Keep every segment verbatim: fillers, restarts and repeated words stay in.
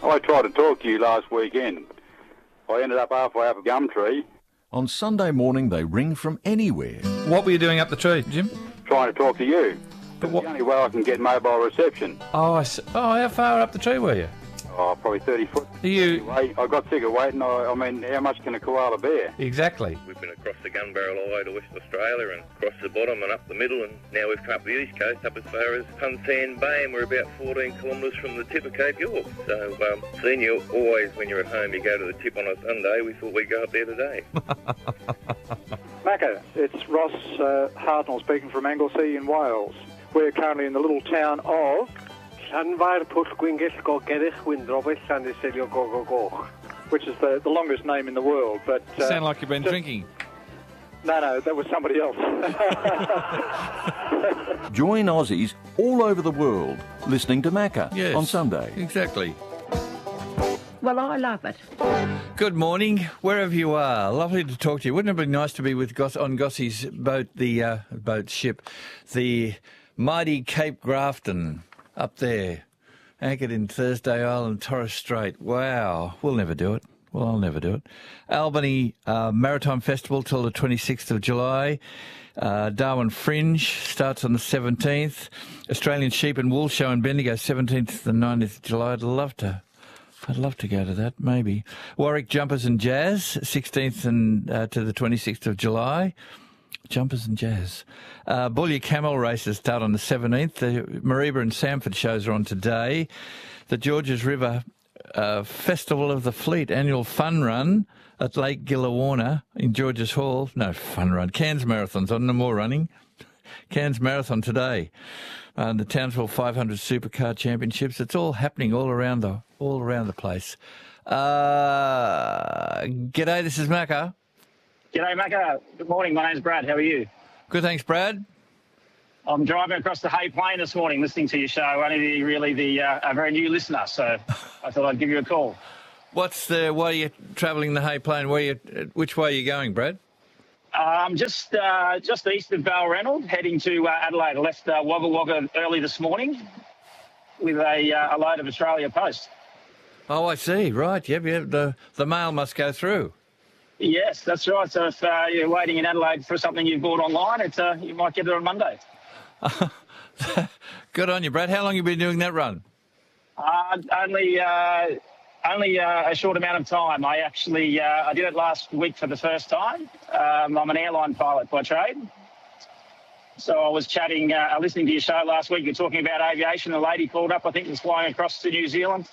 I tried to talk to you last weekend. I ended up halfway up a gum tree. On Sunday morning, they ring from anywhere. What were you doing up the tree, Jim? Trying to talk to you. But It's what- the only way I can get mobile reception. Oh, I see. Oh, how far up the tree were you? Oh, probably thirty foot. Are you... Wait, I got sick of waiting. I, I mean, how much can a koala bear? Exactly. We've been across the gun barrel all the way to West Australia and across the bottom and up the middle, and now we've come up the east coast up as far as Hunsan Bay, and we're about fourteen kilometres from the tip of Cape York. So, um, seeing you always when you're at home, you go to the tip on a Sunday, we thought we'd go up there today. Macca, it's Ross uh, Hartnell speaking from Anglesey in Wales. We're currently in the little town of... Llanfair Pwll Gwyngyll Gogerich Windrobell Llandeselio Gogogoch, which is the, the longest name in the world, but... Uh, Sound like you've been just, drinking. No, no, that was somebody else. Join Aussies all over the world listening to Macca Yes. on Sunday. Exactly. Well, I love it. Good morning, wherever you are. Lovely to talk to you. Wouldn't it be nice to be with Goss on Gossie's boat, the uh, boat ship, the mighty Cape Grafton up there, anchored in Thursday Island, Torres Strait. Wow, we'll never do it. Well, I'll never do it. Albany uh, Maritime Festival till the twenty-sixth of July. Uh, Darwin Fringe starts on the seventeenth. Australian Sheep and Wool Show in Bendigo, seventeenth and nineteenth of July. I'd love to. I'd love to go to that, maybe. Warwick Jumpers and Jazz, sixteenth and uh, to the twenty-sixth of July. Jumpers and Jazz. Uh, Boulia Camel races start on the seventeenth. The Mareeba and Samford shows are on today. The Georges River uh, Festival of the Fleet annual fun run at Lake Gillawarna in Georges Hall. No, fun run. Cairns Marathon's on, no more running. Cairns Marathon today. Uh, the Townsville five hundred Supercar Championships. It's all happening all around the all around the place. Uh, g'day, this is Macca. G'day, Macca. Good morning. My name's Brad. How are you? Good, thanks, Brad. I'm driving across the Hay Plain this morning listening to your show. Only really the uh, a very new listener, so I thought I'd give you a call. What's the, why are you travelling the Hay Plain? Where you, which way are you going, Brad? I'm um, just uh, just east of Balranald, heading to uh, Adelaide. I left uh, Wagga Wagga early this morning with a, uh, a load of Australia Post. Oh, I see. Right. Yep, yep. The, the mail must go through. Yes, that's right. So if uh, you're waiting in Adelaide for something you've bought online, it's, uh, you might get it on Monday. Good on you, Brad. How long have you been doing that run? Uh, only uh, only uh, a short amount of time. I actually uh, I did it last week for the first time. Um, I'm an airline pilot by trade. So I was chatting, uh, listening to your show last week. You're talking about aviation. A lady called up, I think, was flying across to New Zealand.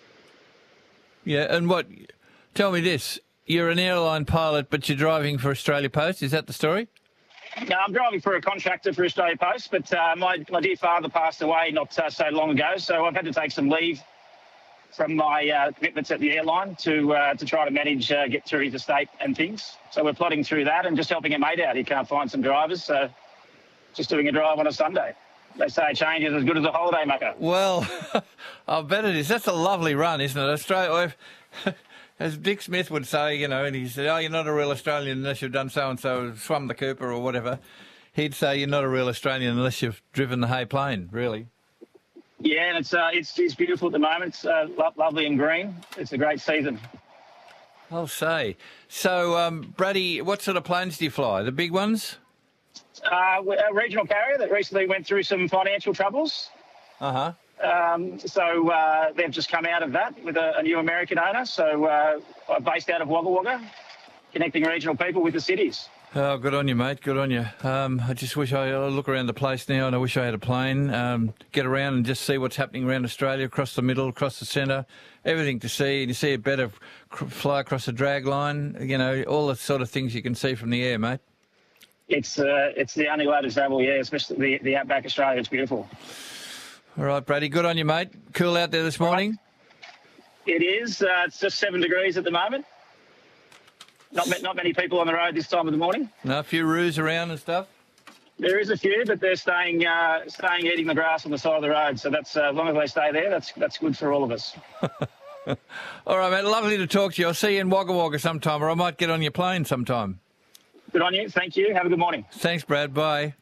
Yeah, and what? Tell me this. You're an airline pilot, but you're driving for Australia Post. Is that the story? No, I'm driving for a contractor for Australia Post, but uh, my, my dear father passed away not uh, so long ago, so I've had to take some leave from my uh, commitments at the airline to uh, to try to manage, uh, get through his estate and things. So we're plodding through that and just helping a mate out. He can't find some drivers, so just doing a drive on a Sunday. They say a change is as good as a holiday, Macca. Well, I bet it is. That's a lovely run, isn't it? Australia, as Dick Smith would say, you know, and he said, oh, you're not a real Australian unless you've done so-and-so, swum the Cooper or whatever. He'd say you're not a real Australian unless you've driven the Hay Plain, really. Yeah, and it's uh, it's, it's beautiful at the moment. It's uh, lo- lovely and green. It's a great season. I'll say. So, um, Brady, what sort of planes do you fly? The big ones? Uh, a regional carrier that recently went through some financial troubles. Uh-huh. Um, so uh, they've just come out of that with a, a new American owner. So uh, I'm based out of Wagga Wagga, connecting regional people with the cities. Oh, good on you, mate. Good on you. Um, I just wish I uh, look around the place now, and I wish I had a plane. Um, get around and just see what's happening around Australia, across the middle, across the centre, everything to see. And you see it better cr- fly across a drag line. You know, all the sort of things you can see from the air, mate. It's uh, it's the only way to travel, yeah, especially the, the outback Australia. It's beautiful. All right, Brady. Good on you, mate. Cool out there this morning. It is. Uh, it's just seven degrees at the moment. Not not many people on the road this time of the morning. No, a few roos around and stuff. There is a few, but they're staying uh, staying eating the grass on the side of the road. So that's uh, as long as they stay there, that's that's good for all of us. All right, mate. Lovely to talk to you. I'll see you in Wagga Wagga sometime, or I might get on your plane sometime. Good on you. Thank you. Have a good morning. Thanks, Brad. Bye.